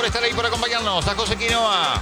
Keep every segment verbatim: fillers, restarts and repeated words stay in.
por estar ahí, por acompañarnos. A José Quinoa.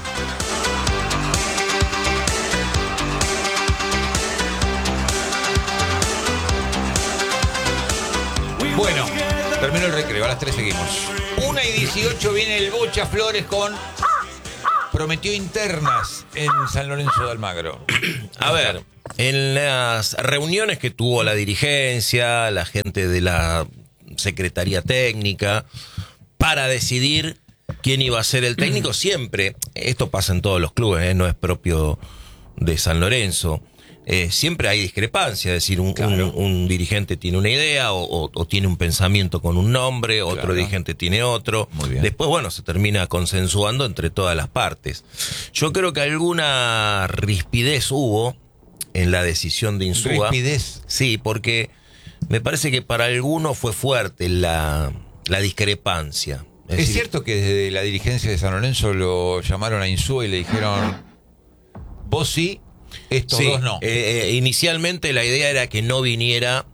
Bueno, terminó el recreo, a las tres seguimos. una y dieciocho viene el Bocha Flores con... Prometió internas en San Lorenzo de Almagro. A ver, en las reuniones que tuvo la dirigencia, la gente de la Secretaría Técnica, para decidir quién iba a ser el técnico, siempre, esto pasa en todos los clubes, ¿eh? No es propio de San Lorenzo, eh, siempre hay discrepancia, es decir, un, claro. un, un dirigente tiene una idea o, o, o tiene un pensamiento con un nombre, otro claro. dirigente tiene otro, después, bueno, se termina consensuando entre todas las partes. Yo creo que alguna rispidez hubo en la decisión de Insúa. ¿Rispidez? Sí, porque me parece que para algunos fue fuerte la, la discrepancia. Es, es decir, cierto que desde la dirigencia de San Lorenzo lo llamaron a Insúa y le dijeron, vos sí, estos sí, dos no. Eh, eh, inicialmente la idea era que no viniera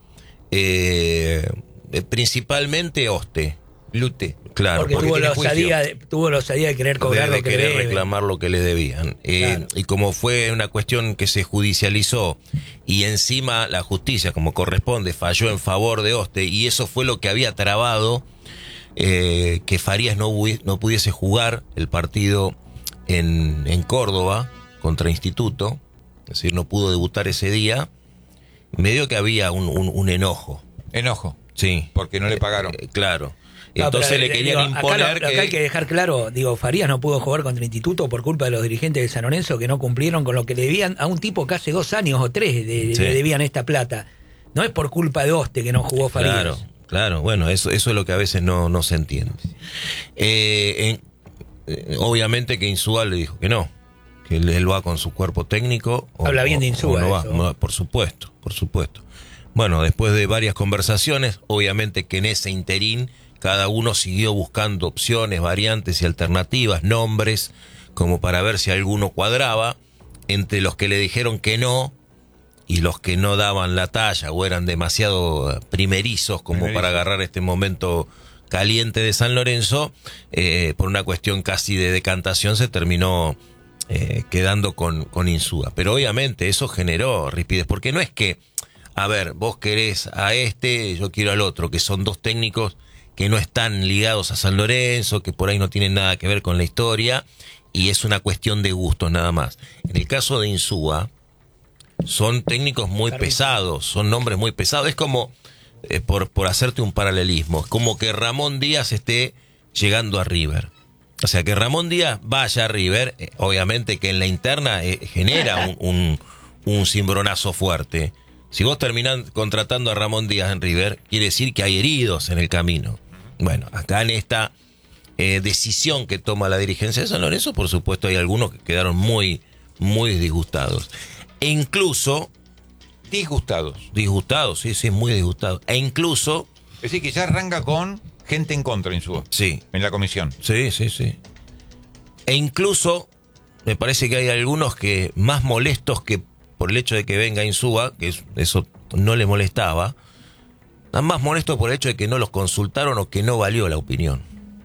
eh, principalmente Oste. Lute. Claro, porque, porque tuvo, la osadía de, tuvo la osadía de querer cobrar de, de lo que querer debe. reclamar lo que le debían. Eh, claro. Y como fue una cuestión que se judicializó y encima la justicia, como corresponde, falló en favor de Oste, y eso fue lo que había trabado eh, que Farías no, no pudiese jugar el partido en, en Córdoba contra Instituto, es decir, no pudo debutar ese día, medio que había un, un, un enojo. ¿Enojo? Sí. Porque no le pagaron. Eh, claro. No, Entonces pero, le querían digo, imponer acá lo, que... lo que hay que dejar claro, digo, Farías no pudo jugar contra Instituto por culpa de los dirigentes de San Lorenzo que no cumplieron con lo que le debían a un tipo que hace dos años o tres de, sí. le debían esta plata. No es por culpa de Oste que no jugó Farías. Claro, claro. Bueno, eso, eso es lo que a veces no, no se entiende. Eh, en, eh, obviamente que Insúa le dijo que no, que él, él va con su cuerpo técnico. O, Habla bien de Insúa. No va, no, por supuesto, por supuesto. Bueno, después de varias conversaciones, obviamente que en ese interín cada uno siguió buscando opciones, variantes y alternativas, nombres, como para ver si alguno cuadraba. Entre los que le dijeron que no y los que no daban la talla o eran demasiado primerizos como Primerizo. para agarrar este momento caliente de San Lorenzo, eh, por una cuestión casi de decantación se terminó eh, quedando con, con Insúa. Pero obviamente eso generó rispidez, porque no es que, a ver, vos querés a este, yo quiero al otro, que son dos técnicos que no están ligados a San Lorenzo, que por ahí no tienen nada que ver con la historia, y es una cuestión de gustos nada más. En el caso de Insúa, son técnicos muy pesados, son nombres muy pesados. Es como, eh, por, por hacerte un paralelismo, es como que Ramón Díaz esté llegando a River. O sea, que Ramón Díaz vaya a River, eh, obviamente que en la interna eh, genera un, un, un cimbronazo fuerte. Si vos terminás contratando a Ramón Díaz en River, quiere decir que hay heridos en el camino. Bueno, acá en esta eh, decisión que toma la dirigencia de San Lorenzo, por supuesto hay algunos que quedaron muy, muy disgustados. E incluso... Disgustados. Disgustados, sí, sí, muy disgustados. E incluso... Es decir, que ya arranca con gente en contra en su... Sí. En la comisión. Sí, sí, sí. E incluso me parece que hay algunos que más molestos que por el hecho de que venga Insúa, que eso no le molestaba, están más molestos por el hecho de que no los consultaron o que no valió la opinión.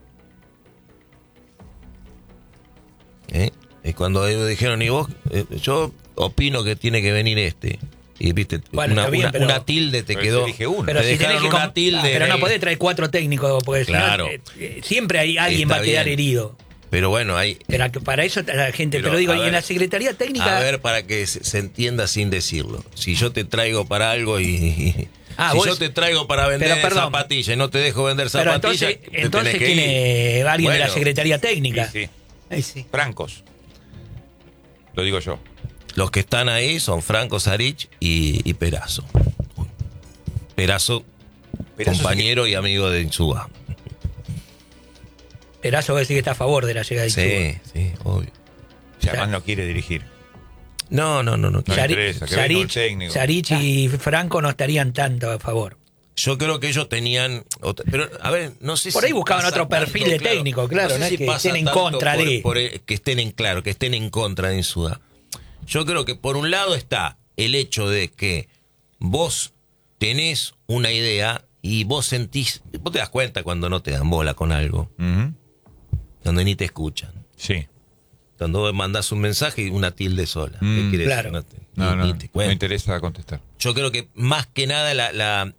¿Eh? Es cuando ellos dijeron, y vos, eh, yo opino que tiene que venir este. Y viste, bueno, una, bien, una, pero, una tilde te quedó. Te uno. Pero, te si dejaron que una com- tilde. Pero no podés traer cuatro técnicos, porque claro. si no, eh, siempre hay alguien Está va a quedar bien. herido. Pero bueno, hay... Pero para eso la gente, pero, te lo digo, y ver, en la Secretaría Técnica... A ver, para que se, se entienda sin decirlo. Si yo te traigo para algo y... y ah, si vos, yo te traigo para vender zapatillas y no te dejo vender zapatillas... Pero entonces, te entonces que tiene ir. alguien bueno, de la Secretaría Técnica. Sí, sí. Ay, sí. Francos. Lo digo yo. Los que están ahí son Franco Sarich y, y Perazo. Perazo, Perazo compañero sí que... y amigo de Insúa. Perazo va a decir que está a favor de la llegada de Insúa. Sí, sí, obvio. Si además no quiere dirigir. No, no, no. no. No Sari- interesa, que Sarich, venga un técnico. Sarich y Franco no estarían tanto a favor. Yo creo que ellos tenían... Otra, pero, a ver, no sé si... Por ahí buscaban otro perfil de claro, técnico, claro, no, sé no si es que pasa estén en tanto contra por, de... por el- que estén en claro, que estén en contra de Insúa. Yo creo que por un lado está el hecho de que vos tenés una idea y vos sentís... Vos te das cuenta cuando no te dan bola con algo. Uh-huh. donde ni te escuchan. Sí. Cuando mandas un mensaje y una tilde sola. Mm, ¿Qué quieres claro. decir? No, Ni- no, ni te no cuento. me interesa contestar. Yo creo que más que nada la, la,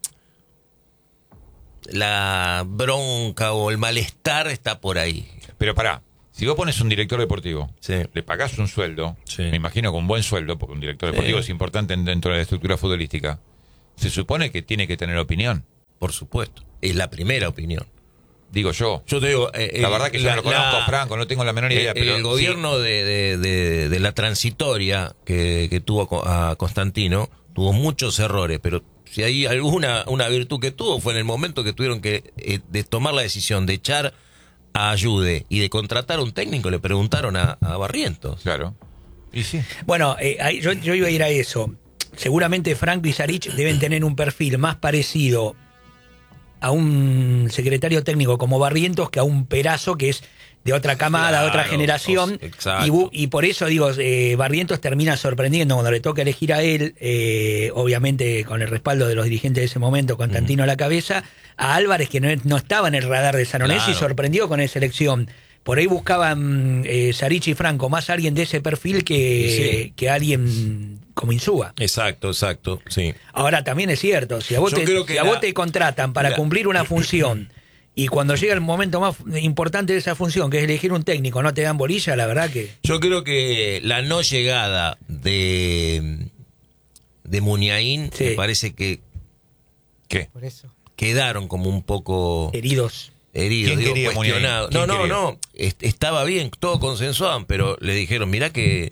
la bronca o el malestar está por ahí. Pero pará, si vos pones un director deportivo, Sí. le pagás un sueldo, Sí. me imagino con un buen sueldo, porque un director deportivo Sí. es importante en- dentro de la estructura futbolística, se supone que tiene que tener opinión. Por supuesto. Es la primera opinión. Digo yo. Yo te digo... eh, La el- verdad que yo la- no lo conozco, la- Franco, no tengo la menor idea. El, pero el sí. gobierno de, de- de- de la transitoria que, que tuvo co- a Constantino tuvo muchos errores, pero si hay alguna una virtud que tuvo fue en el momento que tuvieron que eh, de tomar la decisión de echar a Ayude y de contratar a un técnico, le preguntaron a, a Barrientos. Claro. Y sí. Bueno, eh, ahí- yo, yo iba a ir a eso. Seguramente Franco y Sarich deben tener un perfil más parecido a un secretario técnico como Barrientos que a un Perazo que es de otra camada, Claro, de otra generación. exacto. Y, bu- y por eso digo, eh, Barrientos termina sorprendiendo cuando le toca elegir a él, eh, obviamente con el respaldo de los dirigentes de ese momento, Constantino a la cabeza, a Álvarez que no, no estaba en el radar de San Lorenzo y Claro. sorprendió con esa elección. Por ahí buscaban eh, Sarich y Franco más alguien de ese perfil que, Sí. que alguien como Insúa. Exacto, exacto, sí. Ahora también es cierto, si a vos, Yo te, creo que si a la- vos te contratan para la- cumplir una función y cuando llega el momento más importante de esa función, que es elegir un técnico, no te dan bolilla, la verdad que... Yo creo que la no llegada de, de Muniain, Sí. me parece que ¿Qué? Por eso. quedaron como un poco Heridos. heridos, ¿Quién digo, quería cuestionados. Muniain? No, ¿Quién no, quería? no, est- estaba bien, todo consensuaban, pero le dijeron, mirá que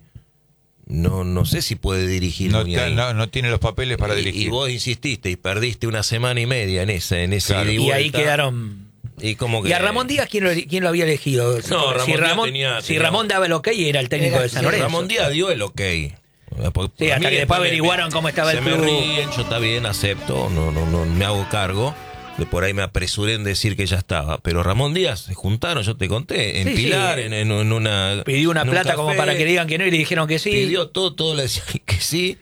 no no sé si puede dirigir No, Muniain. no, no tiene los papeles para y, dirigir. y vos insististe y perdiste una semana y media en ese, en ese Claro. ida y Y ahí vuelta. quedaron... Y, como que, ¿Y a Ramón Díaz quién lo, quién lo había elegido? No, Ramón si Díaz Ramón, tenía- si tenía- Ramón daba el ok y era el técnico Era- de San sí, Lorenzo. Ramón Díaz dio el ok. Porque Sí, a hasta mí que después me- averiguaron me- cómo estaba se el me club. ríen, yo está bien, acepto, no, no, no me hago cargo. De por ahí me apresuré en decir que ya estaba. Pero Ramón Díaz se juntaron, yo te conté, en Sí, sí. Pilar, en, en- en una. Pidió una en un plata como café, para que le digan que no y le dijeron que sí. Pidió todo, todo le decían que sí.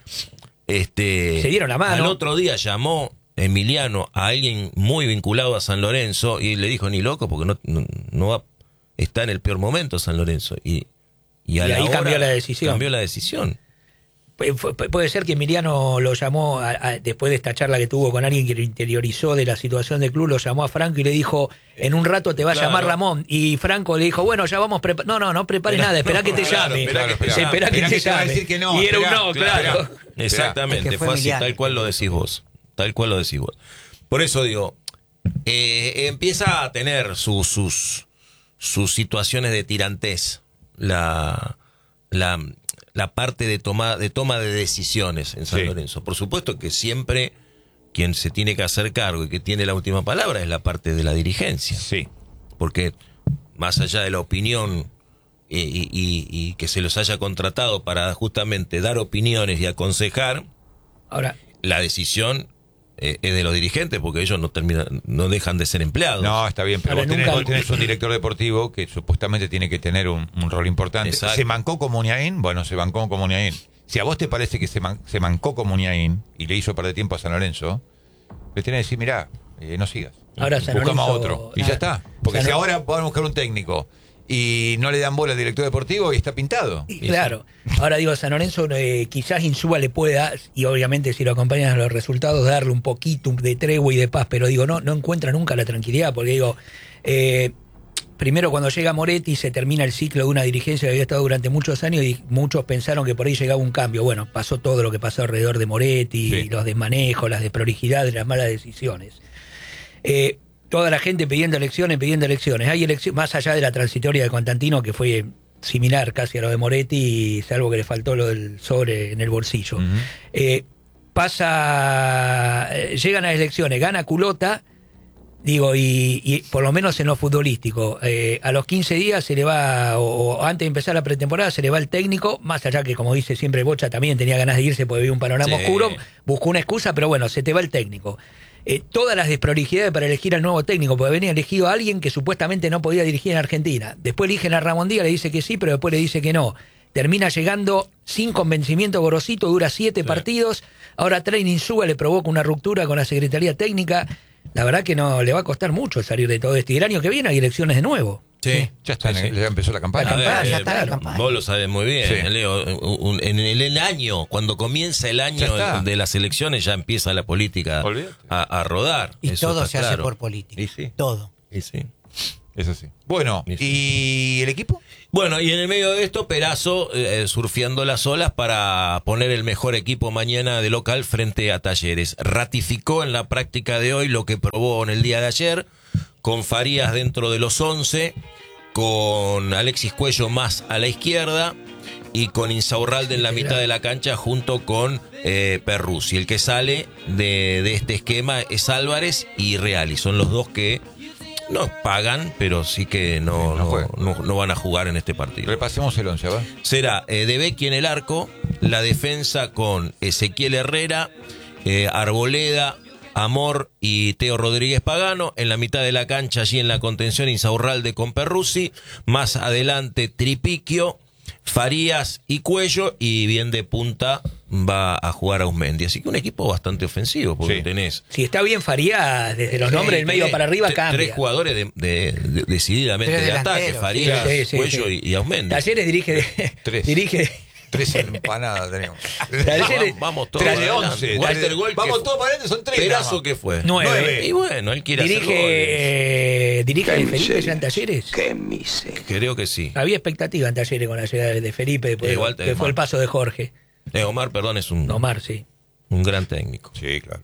Este, Se dieron la mano. Al otro día llamó Emiliano a alguien muy vinculado a San Lorenzo y le dijo, ni loco, porque no, no, no va, está en el peor momento San Lorenzo. Y, y, a Y la ahí hora cambió la decisión. Cambió la decisión. Pu- pu- Puede ser que Emiliano lo llamó, a- a- después de esta charla que tuvo con alguien que lo interiorizó de la situación del club, lo llamó a Franco y le dijo, en un rato te va Claro. a llamar Ramón. Y Franco le dijo, bueno, ya vamos, prepa- no, no, no prepares Espera, nada, espera no, que te claro, llame. espera que te Sí, llame. espera que Esperá te que te va a llame. decir que no, Y era un esperá, no, claro. claro. Exactamente, Es que fue fue así, Emiliano. tal cual lo decís vos. Tal cual lo decís vos. Por eso digo, eh, empieza a tener sus, sus, sus situaciones de tirantez la, la, la parte de toma, de toma de decisiones en San Sí. Lorenzo. Por supuesto que siempre quien se tiene que hacer cargo y que tiene la última palabra es la parte de la dirigencia. Sí. Porque más allá de la opinión y, y- y- y que se los haya contratado para justamente dar opiniones y aconsejar, Ahora, la decisión eh, es de los dirigentes porque ellos no terminan, no dejan de ser empleados. No, está bien, pero Ahora, vos tenés, nunca- vos tenés un director deportivo que supuestamente tiene que tener un, un rol importante. Exacto. ¿Se mancó con Muniain? Bueno, se mancó con Muniain. Si a vos te parece que se, man- se mancó con Muniain y le hizo perder tiempo a San Lorenzo, le tenés que decir, mirá, eh, no sigas. Ahora San Buscamos a Lorenzo- otro. Y ya está. Porque San si Lo- ahora van a buscar un técnico y no le dan bola al director deportivo y está pintado. y claro, ahora digo, San Lorenzo eh, quizás Insúa le pueda, y obviamente si lo acompañan a los resultados, darle un poquito de tregua y de paz, pero digo, no, no encuentra nunca la tranquilidad, porque digo, eh, primero cuando llega Moretti se termina el ciclo de una dirigencia que había estado durante muchos años y muchos pensaron que por ahí llegaba un cambio. Bueno, pasó todo lo que pasó alrededor de Moretti, Sí. los desmanejos, las desprolijidades, las malas decisiones. Eh, toda la gente pidiendo elecciones, pidiendo elecciones. Hay elecciones, más allá de la transitoria de Constantino, que fue similar casi a lo de Moretti, salvo que le faltó lo del sobre en el bolsillo. Ujú. Eh, pasa, eh, llegan a las elecciones, gana Culota, digo, y, y por lo menos en lo futbolístico, eh, a los quince días se le va, o, o antes de empezar la pretemporada, se le va el técnico, más allá que, como dice siempre Bocha, también tenía ganas de irse porque había un panorama Sí. oscuro, buscó una excusa, pero bueno, se te va el técnico. Eh, todas las desprolijidades para elegir al nuevo técnico, porque venía elegido a alguien que supuestamente no podía dirigir en Argentina. Después eligen a Ramón Díaz, le dice que sí, pero después le dice que no. Termina llegando sin convencimiento Gorosito, dura siete Sí. partidos. Ahora Training Suba le provoca una ruptura con la Secretaría Técnica. La verdad que no le va a costar mucho salir de todo esto. Y el año que viene hay elecciones de nuevo. Sí, Ya está, sí, sí. ya empezó la campaña. La campaña, A ver, ya eh, está la campaña. Vos lo sabés muy bien, Sí. Leo. Un- En el, el año, cuando comienza el Ya año está. de las elecciones, ya empieza la política Olvídate. a, a rodar. Y Eso todo está se hace claro. por política. Y sí, Todo. y sí. Eso sí. Bueno, Y sí. ¿y el equipo? Bueno, y en el medio de esto, Perazo eh, surfeando las olas para poner el mejor equipo mañana de local frente a Talleres. Ratificó en la práctica de hoy lo que probó en el día de ayer, con Farías dentro de los once, con Alexis Cuello más a la izquierda y con Insaurralde en la mitad de la cancha junto con eh, Perruzzi. El que sale de, de este esquema es Álvarez y Reali. Son los dos que no pagan, pero sí que no, Sí, no no, juegan. no, no van a jugar en este partido. Repasemos el once, ¿va? Será eh, De Becchi en el arco, la defensa con Ezequiel Herrera, eh, Arboleda, Amor y Teo Rodríguez Pagano. En la mitad de la cancha, allí en la contención, Insaurralde con Perruzzi. Más adelante, Tripiquio, Farías y Cuello. Y bien de punta va a jugar Ausmendi. Así que un equipo bastante ofensivo, porque Sí. tenés Si está bien Farías, desde los nombres del medio tenés para arriba tre- cambia. tres jugadores de, de- de- decididamente Tres de ataque, delanteros, Farías, sí, sí, Cuello sí. y, y Ausmendi. Talleres dirige de, Tres. dirige Tres empanadas tenemos. Talleres, Vamos, vamos todos Tres de adelante. once. Walter Gold, Vamos que- todos para adelante, son tres. nada Perazo más. que fue. Nueve. Y bueno, él quiere hacer goles. dirige eh, dirige Qué Felipe miseria. ya en Talleres. Qué miseria. Creo que sí. Había expectativa en Talleres con la llegada de Felipe, después Eh, de- Walter que es fue el más. paso de Jorge. Eh, Omar, perdón, es un, Omar, sí. un gran técnico. Sí, claro.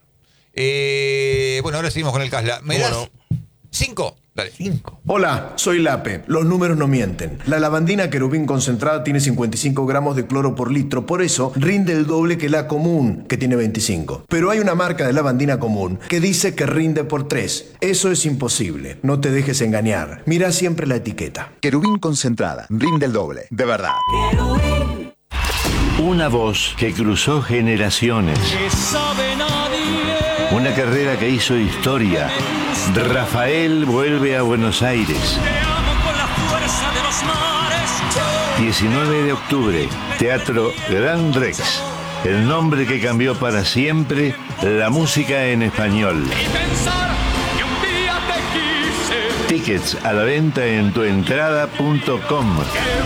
Eh, bueno, ahora seguimos con el Casla. ¿Me ¿Cómo das no? cinco? Dale. Cinco. Hola, soy Lape. Los números no mienten. La lavandina querubín concentrada tiene cincuenta y cinco gramos de cloro por litro, por eso rinde el doble que la común, que tiene veinticinco. Pero hay una marca de lavandina común que dice que rinde por tres. Eso es imposible. No te dejes engañar. Mira siempre la etiqueta. Querubín concentrada, rinde el doble, de verdad. Una voz que cruzó generaciones. Una carrera que hizo historia. Rafael vuelve a Buenos Aires. diecinueve de octubre, Teatro Gran Rex. El nombre que cambió para siempre la música en español. Tickets a la venta en tuentrada punto com.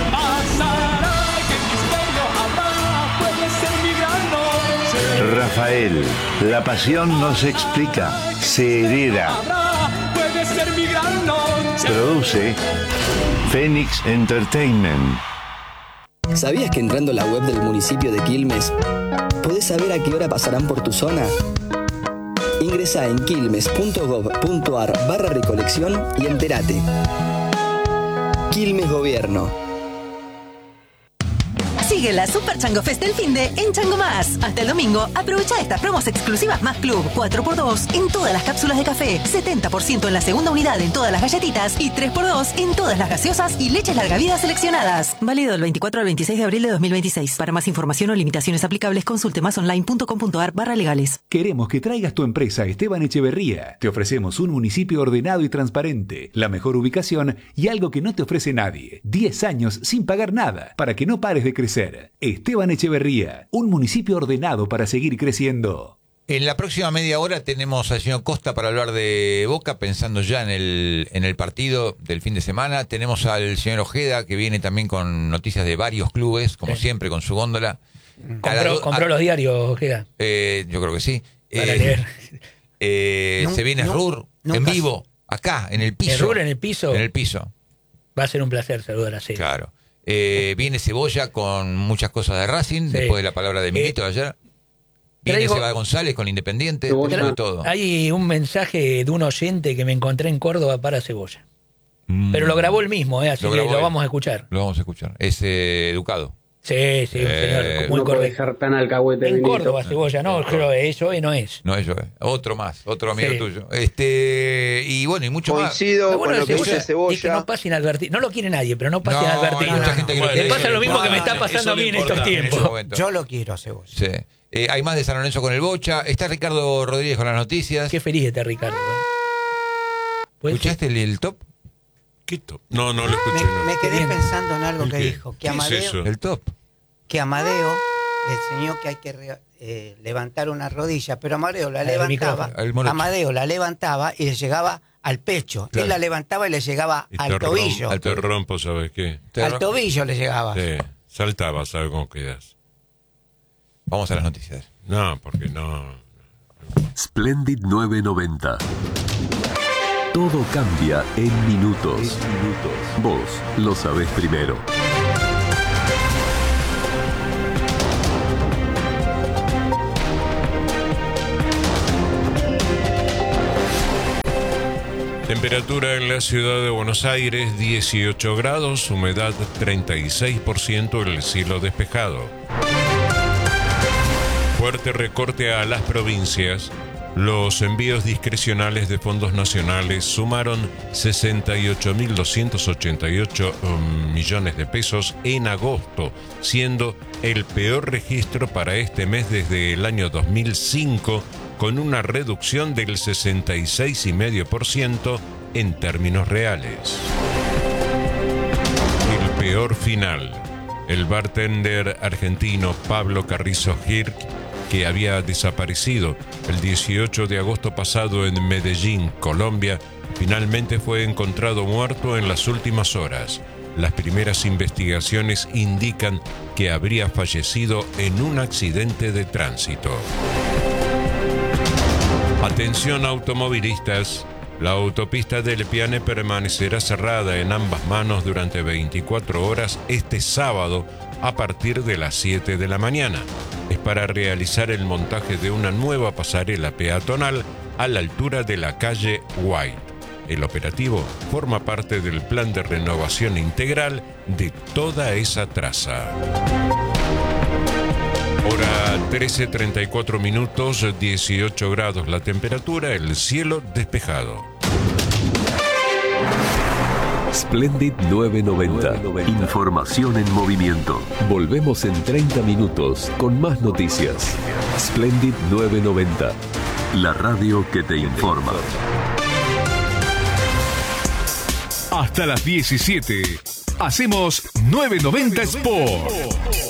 Rafael, la pasión no se explica, se hereda. Produce Phoenix Entertainment. ¿Sabías que entrando a la web del municipio de Quilmes podés saber a qué hora pasarán por tu zona? Ingresa en quilmes punto gob punto ar barra recolección y entérate. Quilmes Gobierno. Sigue la Super Chango Fest del finde en Chango Más. Hasta el domingo, aprovecha estas promos exclusivas Más Club, cuatro por dos en todas las cápsulas de café, setenta por ciento en la segunda unidad en todas las galletitas y tres por dos en todas las gaseosas y leches larga vida seleccionadas. Válido del veinticuatro al veintiséis de abril de dos mil veintiséis. Para más información o limitaciones aplicables, consulte masonline punto com punto ar barra legales. Queremos que traigas tu empresa a Esteban Echeverría. Te ofrecemos un municipio ordenado y transparente, la mejor ubicación y algo que no te ofrece nadie. diez años sin pagar nada, para que no pares de crecer. Esteban Echeverría, un municipio ordenado para seguir creciendo. En la próxima media hora tenemos al señor Costa para hablar de Boca, pensando ya en el, en el partido del fin de semana. Tenemos al señor Ojeda, que viene también con noticias de varios clubes, como Sí. siempre, con su góndola. A la Compró, do- compró a- los diarios, Ojeda, eh, yo creo que sí. para Eh, leer. eh, Nun- se viene nun- Rur en nunca- vivo, acá, en el piso. El Rur en el piso. En el piso, Va a ser un placer saludar a César. claro. Eh, viene Cebolla con muchas cosas de Racing, Sí. después de la palabra de Milito de ayer. Viene traigo- Seba González con Independiente, Cebolla. tenemos de todo. Hay un mensaje de un oyente que me encontré en Córdoba para Cebolla. Pero lo grabó él mismo, ¿eh? así Lo que grabó lo él. vamos a escuchar. Lo vamos a escuchar. Es eh, educado. Sí, sí, un Eh, señor muy no puede correcto. dejar tan alcahuete En Benito. Córdoba, Cebolla, no, creo que eso hoy no es. No es yo, eh. Otro más, otro amigo Sí. tuyo. Este, y bueno, y mucho más. Coincido Lo bueno con de lo que Cebolla dice Cebolla. es que no pase inadvertido. No lo quiere nadie, pero no pase No, inadvertido. hay mucha gente que lo Le quiere. pasa lo mismo que me está Eso pasando a mí en lo estos importante, en ese tiempos. momento. Yo lo quiero a Cebolla. Sí. Eh, hay más de San Lorenzo con el Bocha. Está Ricardo Rodríguez con las noticias. Qué feliz está Ricardo. ¿eh? ¿Puede ser? ¿Escuchaste el, el top? ¿Qué to- No, no lo Me, escuché. no. me quedé Bien. pensando en algo ¿El que qué? dijo. Que ¿Qué es Amadeo, eso? El top. que Amadeo le enseñó que hay que re- eh, levantar una rodilla, pero Amadeo la El levantaba, micrófono, el morocho. Amadeo la levantaba y le llegaba al pecho. Claro. Él la levantaba y le llegaba Y al te tobillo. Rompo, te rompo, ¿sabes qué? Al tobillo le llegaba. Sí, saltaba, ¿sabes cómo quedas? Vamos a las noticias. No, porque no... Splendid nueve noventa. Todo cambia en minutos. En minutos. Vos lo sabés primero. Temperatura en la ciudad de Buenos Aires, dieciocho grados, humedad treinta y seis por ciento, el cielo despejado. Fuerte recorte a las provincias. Los envíos discrecionales de fondos nacionales sumaron sesenta y ocho mil doscientos ochenta y ocho um, millones de pesos en agosto, siendo el peor registro para este mes desde el año dos mil cinco, con una reducción del sesenta y seis coma cinco por ciento en términos reales. El peor final. El bartender argentino Pablo Carrizo Gir, que había desaparecido el dieciocho de agosto pasado en Medellín, Colombia, finalmente fue encontrado muerto en las últimas horas. Las primeras investigaciones indican que habría fallecido en un accidente de tránsito. Atención automovilistas, la autopista del Piane permanecerá cerrada en ambas manos durante veinticuatro horas este sábado a partir de las siete de la mañana. Es para realizar el montaje de una nueva pasarela peatonal a la altura de la calle White. El operativo forma parte del plan de renovación integral de toda esa traza. Hora trece treinta y cuatro minutos, dieciocho grados la temperatura, el cielo despejado. Splendid nueve noventa. Información en movimiento. Volvemos en treinta minutos con más noticias. Splendid nueve noventa. La radio que te informa. Hasta las diecisiete. Hacemos nueve noventa Sport.